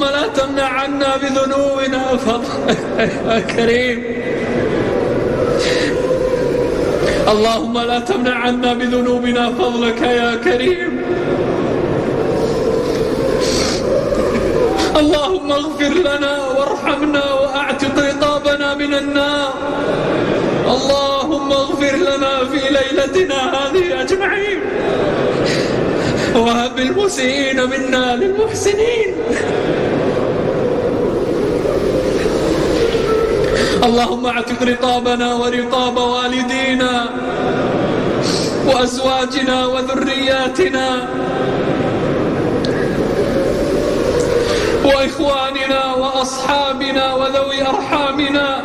اللهم لا تمنع عنا بذنوبنا فضلك يا كريم. اللهم لا تمنع عنا بذنوبنا فضلك يا كريم. اللهم اغفر لنا وارحمنا واعتق رقابنا من النار. اللهم اغفر لنا في ليلتنا هذه أجمعين، وهب المسيئين منا للمحسنين. اللهم اعتق رقابنا ورقاب والدينا وأزواجنا وذرياتنا وإخواننا وأصحابنا وذوي أرحامنا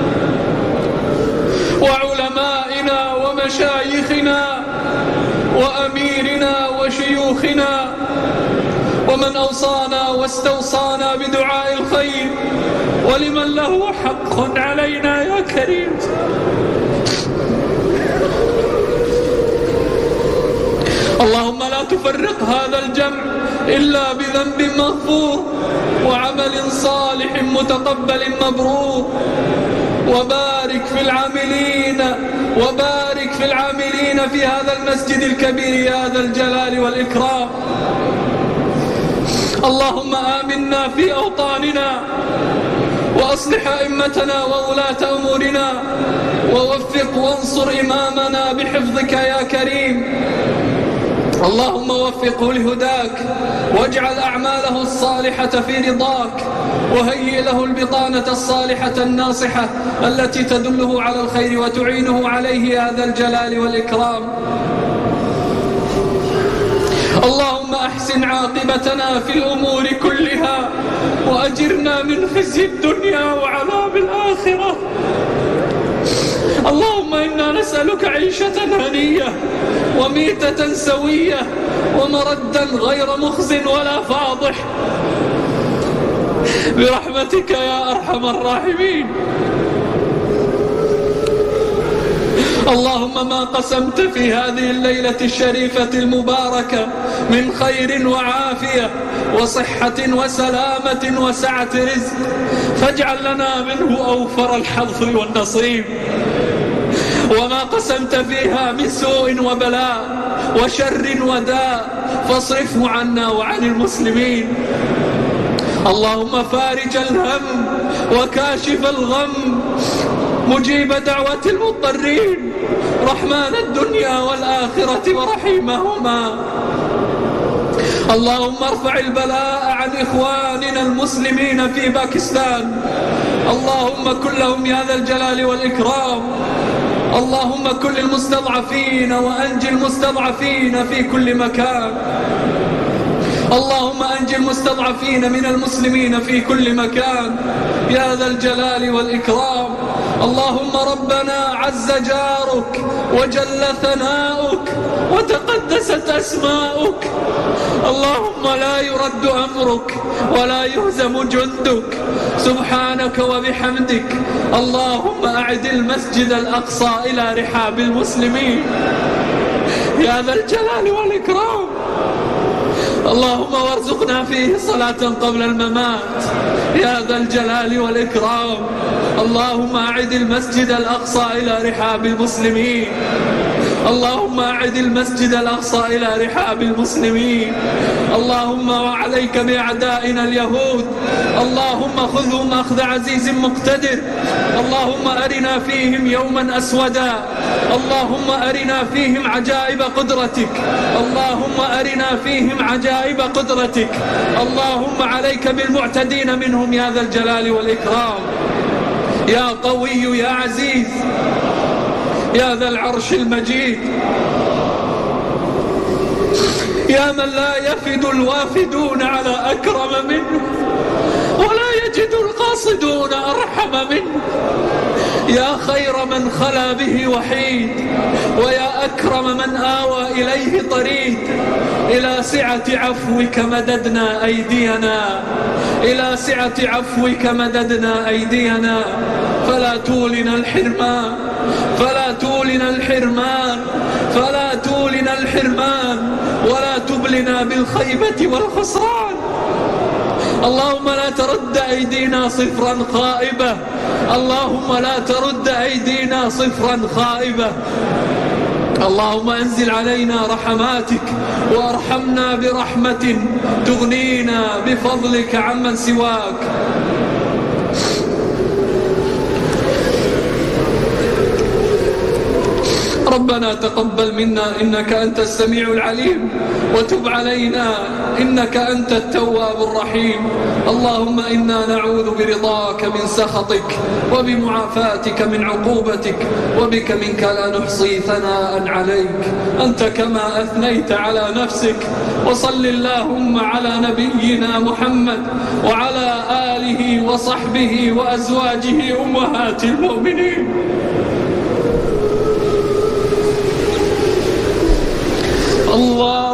وعلمائنا ومشايخنا وأميرنا وشيوخنا ومن أوصانا واستوصانا بدعاء الخير ولمن له حق علينا يا كريم. اللهم لا تفرق هذا الجمع إلا بذنب مغفور وعمل صالح متقبل مبرور. وبارك في العاملين في هذا المسجد الكبير يا ذا الجلال والإكرام. اللهم آمنا في أوطاننا وأصلح أئمتنا وولاة أمورنا ووفق وانصر إمامنا بحفظك يا كريم. اللهم وفقه لهداك واجعل أعماله الصالحة في رضاك وهيئ له البطانة الصالحة الناصحة التي تدله على الخير وتعينه عليه يا ذا الجلال والإكرام. اللهم أحسن عاقبتنا في الأمور كلها وأجرنا من خزي الدنيا وعذاب الآخرة. اللهم إنا نسألك عيشة هنية وميتة سوية ومردا غير مخز ولا فاضح برحمتك يا أرحم الراحمين. اللهم ما قسمت في هذه الليلة الشريفة المباركة من خير وعافية وصحة وسلامة وسعة رزق فاجعل لنا منه أوفر الحظ والنصيب. وما قسمت فيها من سوء وبلاء وشر وداء فاصرفه عنا وعن المسلمين. اللهم فارج الهم وكاشف الغم مجيب دعوة المضطرين رحمن الدنيا والآخرة ورحيمهما. اللهم ارفع البلاء عن إخواننا المسلمين في باكستان. اللهم كن لهم يا ذا الجلال والإكرام. اللهم كن للمستضعفين وأنج المستضعفين في كل مكان. اللهم أنج المستضعفين من المسلمين في كل مكان يا ذا الجلال والإكرام. اللهم ربنا عز جارك وجل ثناؤك وتقدست أسماؤك. اللهم لا يرد أمرك ولا يهزم جندك سبحانك وبحمدك. اللهم أعد المسجد الأقصى إلى رحاب المسلمين يا ذا الجلال والإكرام. اللهم وارزقنا فيه صلاة قبل الممات يا ذا الجلال والإكرام. اللهم أعد المسجد الأقصى إلى رحاب المسلمين. اللهم أعد المسجد الأقصى إلى رحاب المسلمين. اللهم وعليك بأعدائنا اليهود. اللهم خذهم أخذ عزيز مقتدر. اللهم أرنا فيهم يوما أسودا. اللهم أرنا فيهم عجائب قدرتك. اللهم أرنا فيهم عجائب قدرتك. اللهم عليك بالمعتدين منهم يا ذا الجلال والإكرام. يا قوي يا عزيز يا ذا العرش المجيد. يا من لا يفد الوافدون على أكرم منه ولا يجد القاصدون أرحم منه. يا خير من خلا به وحيد ويا أكرم من آوى إليه طريد. إلى سعة عفوك مددنا أيدينا. إلى سعة عفوك مددنا أيدينا فلا تولنا الحرمان. فلا تولنا الحرمان. فلا تولنا الحرمان ولا تبلنا بالخيبة والخسران. اللهم لا ترد أيدينا صفرا خائبة، اللهم لا ترد أيدينا صفرا خائبة. اللهم أنزل علينا رحماتك وارحمنا برحمة تغنينا بفضلك عمن سواك. ربنا تقبل منا إنك أنت السميع العليم، وتب علينا إنك أنت التواب الرحيم. اللهم إنا نعوذ برضاك من سخطك وبمعافاتك من عقوبتك، وبك منك لا نحصي ثناء عليك أنت كما أثنيت على نفسك. وصل اللهم على نبينا محمد وعلى آله وصحبه وأزواجه أمهات المؤمنين. الله